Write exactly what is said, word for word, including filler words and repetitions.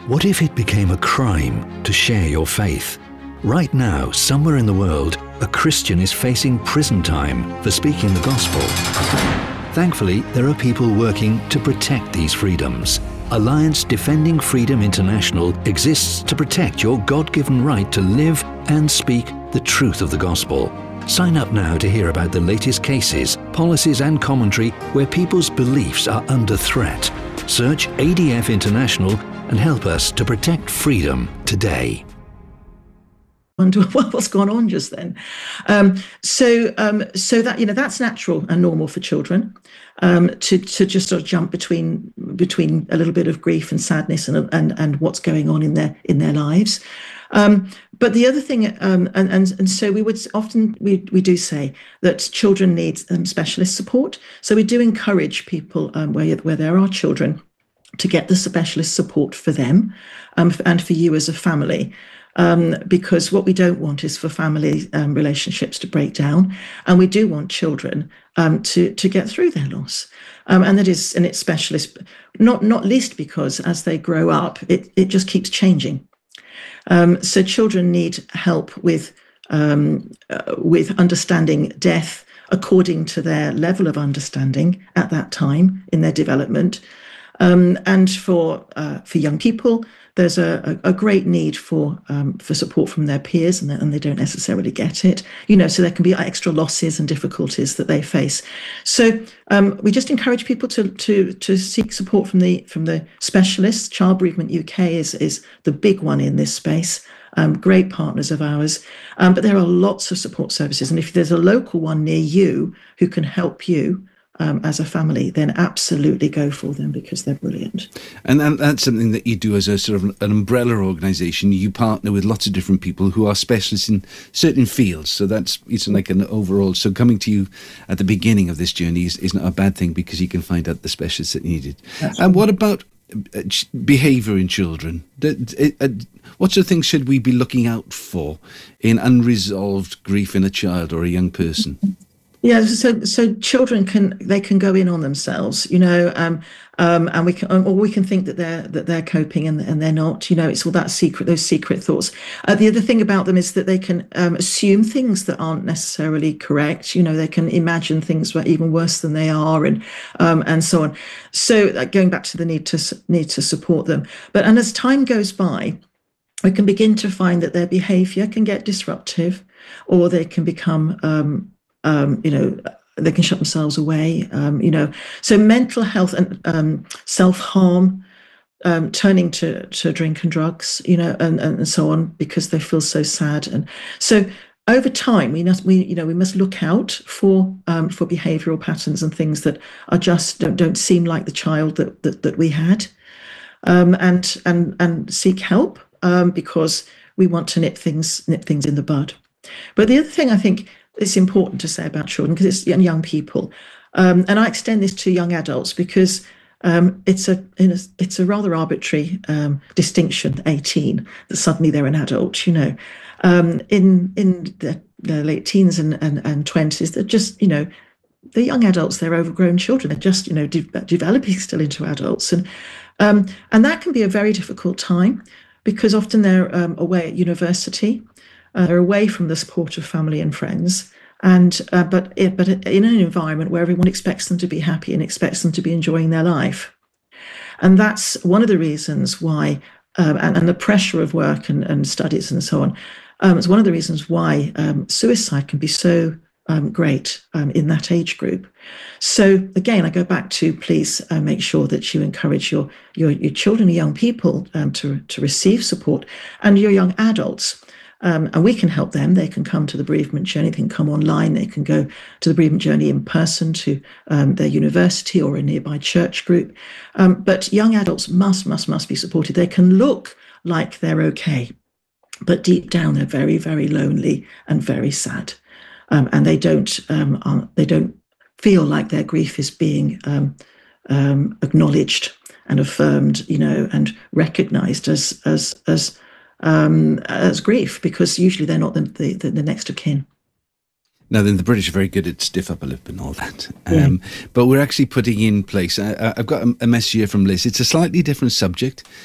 What if it became a crime to share your faith? Right now, somewhere in the world, a Christian is facing prison time for speaking the gospel. Thankfully, there are people working to protect these freedoms. Alliance Defending Freedom International exists to protect your God-given right to live and speak the truth of the gospel. Sign up now to hear about the latest cases, policies and commentary where people's beliefs are under threat. Search A D F International and help us to protect freedom today. Wonder what's gone on just then. Um, so, um, so that you know, that's natural and normal for children um, to to just sort of jump between between a little bit of grief and sadness and and and what's going on in their in their lives. Um, but the other thing, um, and, and and so we would often we we do say that children need um, specialist support. So we do encourage people um, where where there are children to get the specialist support for them um, and for you as a family. Um, because what we don't want is for family um, relationships to break down, and we do want children um, to to get through their loss, um, and that is and it's specialist, not not least because as they grow up, it it just keeps changing. Um, so children need help with um, uh, with understanding death according to their level of understanding at that time in their development, um, and for uh, for young people. There's a, a great need for um, for support from their peers, and, and they don't necessarily get it. You know, so there can be extra losses and difficulties that they face. So um, we just encourage people to to to seek support from the from the specialists. Child Bereavement U K is is the big one in this space. Um, great partners of ours, um, but there are lots of support services, and if there's a local one near you who can help you. Um, as a family, then absolutely go for them because they're brilliant. And, and that's something that you do as a sort of an umbrella organisation. You partner with lots of different people who are specialists in certain fields. So that's it's like an overall. So coming to you at the beginning of this journey is, is not a bad thing because you can find out the specialists that you needed. That's and right. What about uh, behaviour in children? What sort of things should we be looking out for in unresolved grief in a child or a young person? Yeah, so so children can they can go in on themselves, you know, um, um, and we can or we can think that they're that they're coping and and they're not, you know. It's all that secret, those secret thoughts. Uh, the other thing about them is that they can um, assume things that aren't necessarily correct. You know, they can imagine things that are even worse than they are, and um, and so on. So uh, going back to the need to need to support them, but and as time goes by, we can begin to find that their behaviour can get disruptive, or they can become um, Um, you know, they can shut themselves away, um, you know. So mental health and um, self-harm, um, turning to, to drink and drugs, you know, and, and so on because they feel so sad. And so over time, we must, we, you know, we must look out for um, for behavioural patterns and things that are just don't, don't seem like the child that that, that we had, um, and and and seek help um, because we want to nip things nip things in the bud. But the other thing I think. It's important to say about children because it's young, young people, um, and I extend this to young adults because um, it's a, in a it's a rather arbitrary um, distinction. eighteen that suddenly they're an adult, you know. Um, in in the, the late teens and, and and twenties, they're just you know they're young adults. They're overgrown children. They're just you know de- developing still into adults, and um, and that can be a very difficult time because often they're um, away at university. Uh, they're away from the support of family and friends, and uh, but it, but in an environment where everyone expects them to be happy and expects them to be enjoying their life, and that's one of the reasons why, um, and, and the pressure of work and, and studies and so on, um, it's one of the reasons why um, suicide can be so um, great um, in that age group. So again, I go back to please uh, make sure that you encourage your your your children, young people, um, to to receive support, and your young adults. Um, and we can help them. They can come to the bereavement journey, they can come online, they can go to the bereavement journey in person to um, their university or a nearby church group. Um, but young adults must, must, must be supported. They can look like they're okay, but deep down they're very, very lonely and very sad. Um, and they don't, um, are, they don't feel like their grief is being um, um, acknowledged and affirmed, you know, and recognised as as as Um, as grief, because usually they're not the, the, the next of kin. Now then, the British are very good at stiff upper lip and all that. Um, yeah. But we're actually putting in place, I, I've got a, a message here from Liz. It's a slightly different subject,